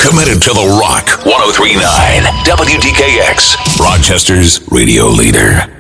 Committed to the rock. 103.9 WDKX, Rochester's radio leader.